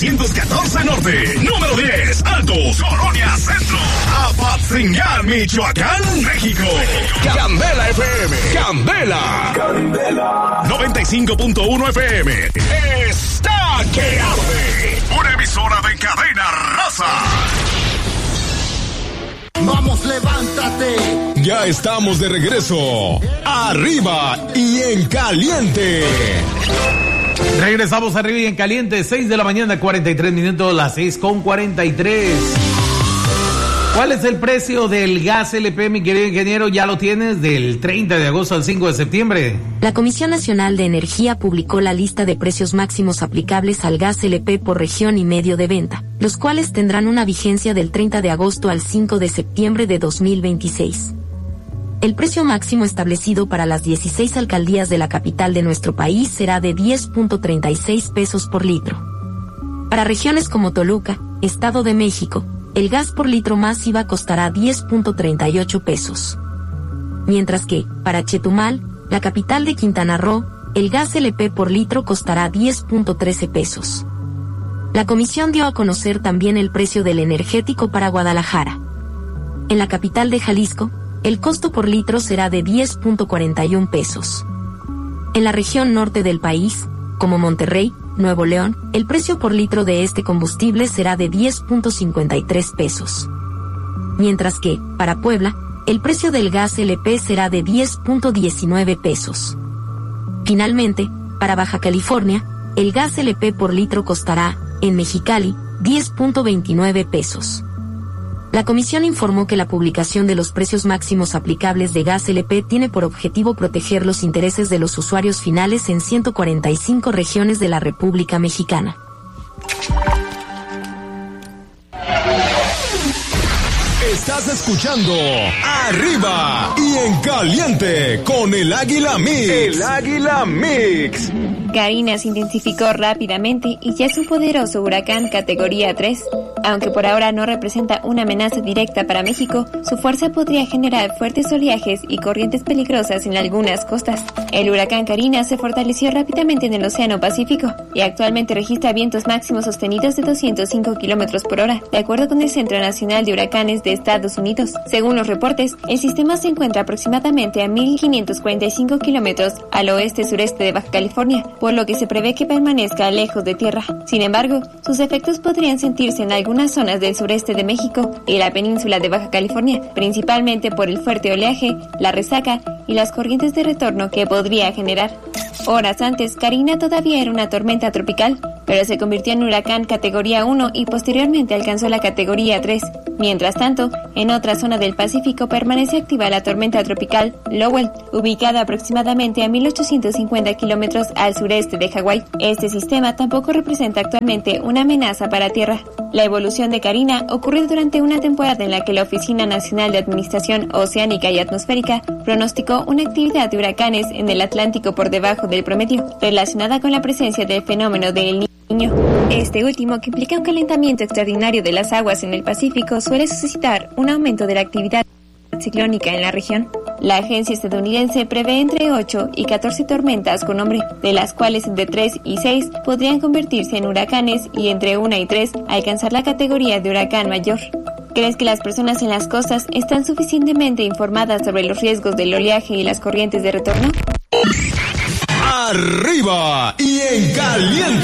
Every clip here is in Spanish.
114 Norte, número 10, Altos, Colonia Centro, Apatzingán, Michoacán, México. Candela FM, Candela 95.1 FM, está que arde, una emisora de cadena raza. Vamos, levántate. Ya estamos de regreso, arriba y en caliente. Regresamos arriba y en caliente, 6 de la mañana, 43 minutos, las 6:43. ¿Cuál es el precio del gas LP, mi querido ingeniero? ¿Ya lo tienes? Del 30 de agosto al 5 de septiembre. La Comisión Nacional de Energía publicó la lista de precios máximos aplicables al gas LP por región y medio de venta, los cuales tendrán una vigencia del 30 de agosto al 5 de septiembre de 2026. El precio máximo establecido para las 16 alcaldías de la capital de nuestro país será de 10.36 pesos por litro. Para regiones como Toluca, Estado de México, el gas por litro más IVA costará 10.38 pesos. Mientras que, para Chetumal, la capital de Quintana Roo, el gas LP por litro costará 10.13 pesos. La comisión dio a conocer también el precio del energético para Guadalajara. En la capital de Jalisco, el costo por litro será de 10.41 pesos. En la región norte del país, como Monterrey, Nuevo León, el precio por litro de este combustible será de 10.53 pesos. Mientras que, para Puebla, el precio del gas LP será de 10.19 pesos. Finalmente, para Baja California, el gas LP por litro costará, en Mexicali, 10.29 pesos. La comisión informó que la publicación de los precios máximos aplicables de gas LP tiene por objetivo proteger los intereses de los usuarios finales en 145 regiones de la República Mexicana. Estás escuchando Arriba y en Caliente con el Águila Mix. El Águila Mix. Karina se intensificó rápidamente y ya es un poderoso huracán categoría 3. Aunque por ahora no representa una amenaza directa para México, su fuerza podría generar fuertes oleajes y corrientes peligrosas en algunas costas. El huracán Karina se fortaleció rápidamente en el Océano Pacífico y actualmente registra vientos máximos sostenidos de 205 kilómetros por hora, de acuerdo con el Centro Nacional de Huracanes de Estados Unidos. Según los reportes, el sistema se encuentra aproximadamente a 1.545 kilómetros al oeste-sureste de Baja California, por lo que se prevé que permanezca lejos de tierra. Sin embargo, sus efectos podrían sentirse en algunas zonas del sureste de México y la península de Baja California, principalmente por el fuerte oleaje, la resaca y las corrientes de retorno que podría generar. Horas antes, Karina todavía era una tormenta tropical, pero se convirtió en huracán categoría 1 y posteriormente alcanzó la categoría 3. Mientras tanto, en otra zona del Pacífico permanece activa la tormenta tropical Lowell, ubicada aproximadamente a 1.850 kilómetros al sureste de Hawái. Este sistema tampoco representa actualmente una amenaza para tierra. La evolución de Karina ocurrió durante una temporada en la que la Oficina Nacional de Administración Oceánica y Atmosférica pronosticó una actividad de huracanes en el Atlántico por debajo del promedio, relacionada con la presencia del fenómeno de El Niño. Este último, que implica un calentamiento extraordinario de las aguas en el Pacífico, suele suscitar un aumento de la actividad ciclónica en la región. La agencia estadounidense prevé entre 8 y 14 tormentas con nombre, de las cuales entre 3 y 6 podrían convertirse en huracanes y entre 1 y 3 alcanzar la categoría de huracán mayor. ¿Crees que las personas en las costas están suficientemente informadas sobre los riesgos del oleaje y las corrientes de retorno? Arriba y en caliente.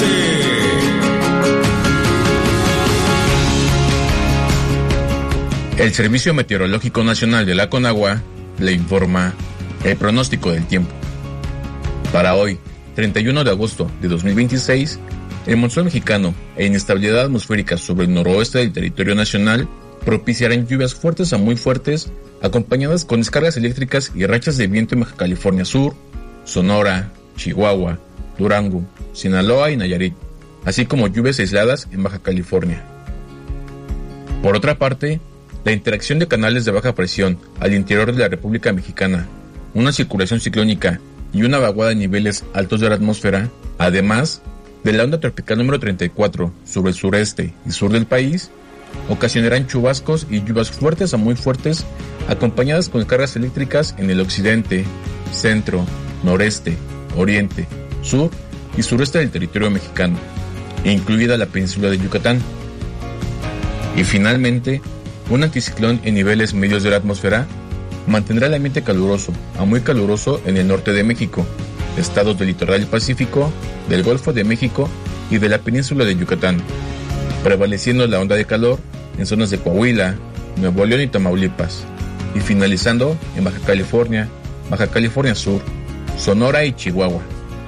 El Servicio Meteorológico Nacional de la Conagua le informa el pronóstico del tiempo. Para hoy, 31 de agosto de 2026, el monzón mexicano e inestabilidad atmosférica sobre el noroeste del territorio nacional propiciarán lluvias fuertes a muy fuertes, acompañadas con descargas eléctricas y rachas de viento en Baja California Sur, Sonora, Chihuahua, Durango, Sinaloa y Nayarit, así como lluvias aisladas en Baja California. Por otra parte, la interacción de canales de baja presión al interior de la República Mexicana, una circulación ciclónica y una vaguada de niveles altos de la atmósfera, además de la onda tropical número 34 sobre el sureste y sur del país, ocasionarán chubascos y lluvias fuertes a muy fuertes, acompañadas con cargas eléctricas en el occidente, centro, noreste, oriente, sur y sureste del territorio mexicano. incluida la península de Yucatán. Y finalmente, un anticiclón en niveles medios de la atmósfera mantendrá el ambiente caluroso a muy caluroso en el norte de México, estados del litoral pacífico, del Golfo de México y de la península de Yucatán, prevaleciendo la onda de calor en zonas de Coahuila, Nuevo León y Tamaulipas, y finalizando en Baja California Sur, Sonora y Chihuahua.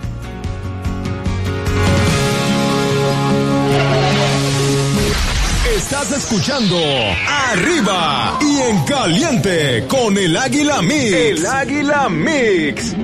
Estás escuchando Arriba y en Caliente con el Águila Mix. El Águila Mix.